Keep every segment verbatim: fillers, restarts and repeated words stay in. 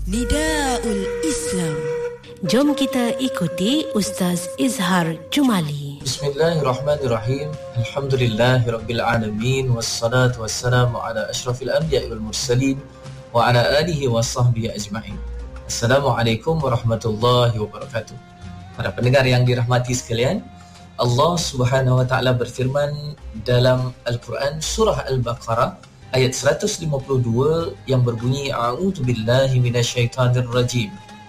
Nidaul Islam. Jom kita ikuti Ustaz Izhar Jumali. Bismillahirrahmanirrahim. Alhamdulillahirabbil alamin wassalatu wassalamu ala asyrafil anbiya'i wal mursalin wa ala alihi wasahbihi ajma'in. Assalamualaikum warahmatullahi wabarakatuh. Para pendengar yang dirahmati sekalian, Allah Subhanahu wa taala berfirman dalam Al-Quran surah Al-Baqarah ayat seratus lima puluh dua yang berbunyi a'udzubillahi minasyaitonir rajim.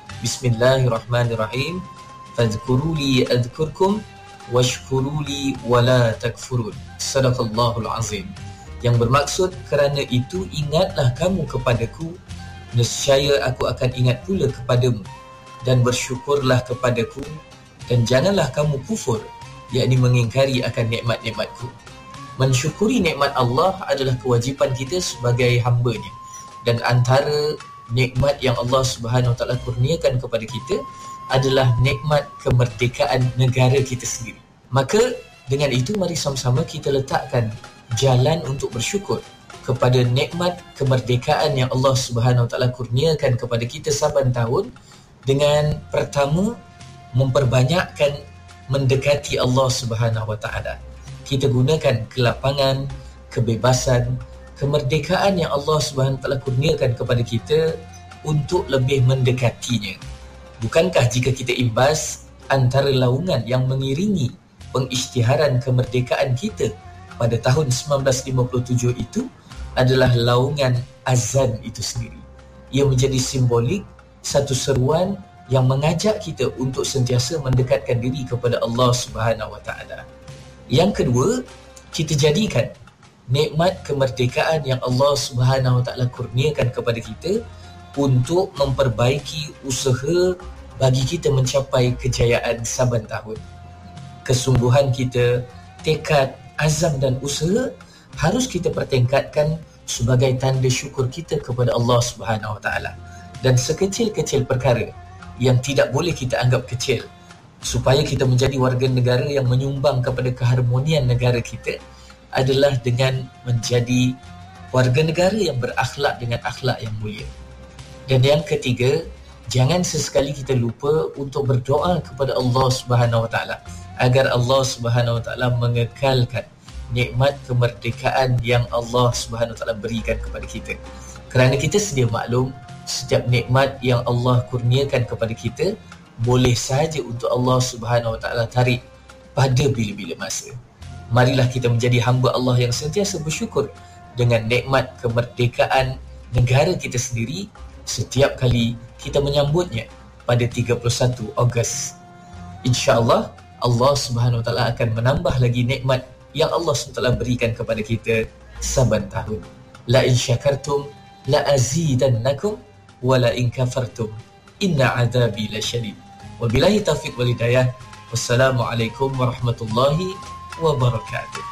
Bismillahirrahmanirrahim. Fadhkuruli adhkurkum washkuruli wala takfurun. Sadaqallahul azim. Yang bermaksud, kerana itu ingatlah kamu kepadaku, nescaya aku akan ingat pula kepadamu, dan bersyukurlah kepadaku, dan janganlah kamu kufur, yakni mengingkari akan nikmat-nikmatku. Mensyukuri nikmat Allah adalah kewajipan kita sebagai hamba-Nya, dan antara nikmat yang Allah Subhanahu Wa Taala kurniakan kepada kita adalah nikmat kemerdekaan negara kita sendiri. Maka dengan itu mari sama-sama kita letakkan jalan untuk bersyukur kepada nikmat kemerdekaan yang Allah Subhanahu Wa Taala kurniakan kepada kita saban tahun, dengan pertama memperbanyakkan mendekati Allah Subhanahu Wa Taala. Kita gunakan kelapangan, kebebasan, kemerdekaan yang Allah Subhanahu Wa Taala kurniakan kepada kita untuk lebih mendekatinya. Bukankah jika kita imbas antara laungan yang mengiringi pengisytiharan kemerdekaan kita pada tahun sembilan belas lima puluh tujuh itu adalah laungan azan itu sendiri. Ia menjadi simbolik satu seruan yang mengajak kita untuk sentiasa mendekatkan diri kepada Allah Subhanahu Wa Taala. Yang kedua, kita jadikan nikmat kemerdekaan yang Allah Subhanahu Wa Taala kurniakan kepada kita untuk memperbaiki usaha bagi kita mencapai kejayaan saban tahun. Kesungguhan kita, tekad, azam dan usaha harus kita pertingkatkan sebagai tanda syukur kita kepada Allah Subhanahu Wa Taala. Dan sekecil-kecil perkara yang tidak boleh kita anggap kecil, supaya kita menjadi warga negara yang menyumbang kepada keharmonian negara kita, adalah dengan menjadi warga negara yang berakhlak dengan akhlak yang mulia. Dan yang ketiga, jangan sesekali kita lupa untuk berdoa kepada Allah Subhanahu Wa Taala agar Allah Subhanahu Wa Taala mengekalkan nikmat kemerdekaan yang Allah Subhanahu Wa Taala berikan kepada kita. Kerana kita sedia maklum, setiap nikmat yang Allah kurniakan kepada kita boleh sahaja untuk Allah Subhanahu Wa Taala tarik pada bila-bila masa. Marilah kita menjadi hamba Allah yang sentiasa bersyukur dengan nikmat kemerdekaan negara kita sendiri setiap kali kita menyambutnya pada tiga puluh satu Ogos. InsyaAllah Allah Subhanahu Wa Taala akan menambah lagi nikmat yang Allah Subhanahu Wa Taala berikan kepada kita saban tahun. La in syakartum la azidannakum wa la in kafartum inna azabi lasyadid. Wabillahi taufiq wal hidayah. Wassalamualaikum warahmatullahi wabarakatuh.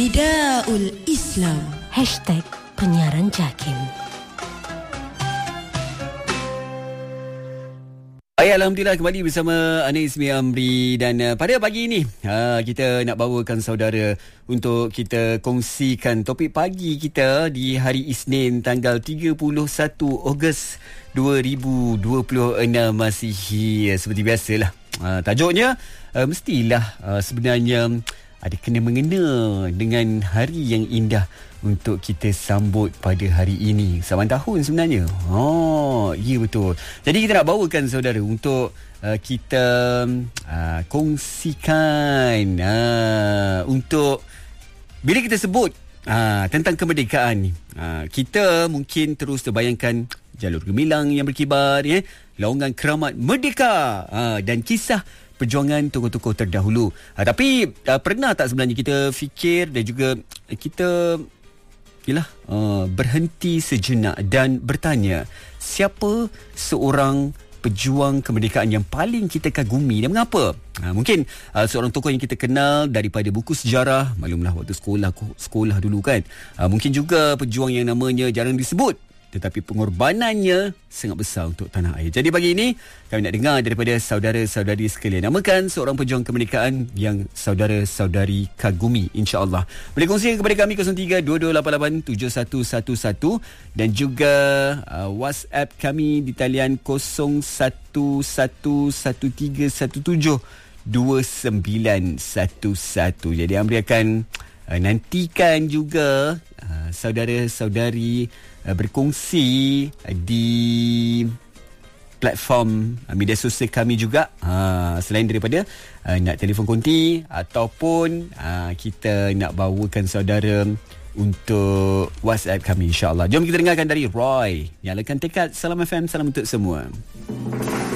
Nidaul Islam. Hashtag penyiaran Jakim. Baik, Alhamdulillah kembali bersama Ana Ismi Amri, dan uh, pada pagi ini uh, kita nak bawakan saudara untuk kita kongsikan topik pagi kita di hari Isnin tanggal tiga puluh satu Ogos dua ribu dua puluh enam Masihi. Seperti biasalah, uh, tajuknya uh, mestilah uh, sebenarnya ada kena mengena dengan hari yang indah untuk kita sambut pada hari ini saban tahun sebenarnya. Oh, ya betul. Jadi kita nak bawakan saudara untuk uh, kita uh, kongsikan uh, untuk bila kita sebut uh, tentang kemerdekaan ni, uh, kita mungkin terus terbayangkan jalur gemilang yang berkibar, ya, laungan keramat merdeka, uh, dan kisah perjuangan tokoh-tokoh terdahulu. Ha, tapi uh, pernah tak sebenarnya kita fikir dan juga kita yalah, uh, berhenti sejenak dan bertanya, siapa seorang pejuang kemerdekaan yang paling kita kagumi dan mengapa? Ha, mungkin uh, seorang tokoh yang kita kenal daripada buku sejarah, maklumlah waktu sekolah sekolah dulu kan. Uh, mungkin juga pejuang yang namanya jarang disebut. tetapi pengorbanannya sangat besar untuk tanah air. Jadi pagi ini kami nak dengar daripada saudara-saudari sekalian. Namakan seorang pejuang kemerdekaan yang saudara-saudari kagumi, insya-Allah. Boleh kongsi kepada kami kosong tiga dua dua lapan lapan tujuh satu satu satu dan juga uh, WhatsApp kami di talian kosong satu satu satu tiga satu tujuh dua sembilan satu satu. Jadi Amri akan uh, nantikan juga uh, saudara-saudari uh, berkongsi uh, di platform uh, media sosial kami juga, uh, selain daripada uh, nak telefon konti ataupun uh, kita nak bawakan saudara untuk WhatsApp kami, insya-Allah. Jom kita dengarkan dari Roy. Nyalakan tekad. Salam F M, salam untuk semua.